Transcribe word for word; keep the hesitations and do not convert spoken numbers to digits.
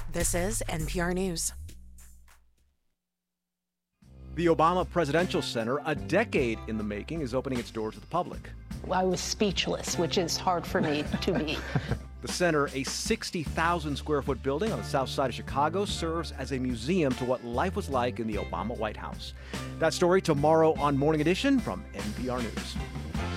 This is N P R News. The Obama Presidential Center, a decade in the making, is opening its doors to the public. I was speechless, which is hard for me to be. The center, a sixty thousand square foot building on the south side of Chicago, serves as a museum to what life was like in the Obama White House. That story tomorrow on Morning Edition from N P R News.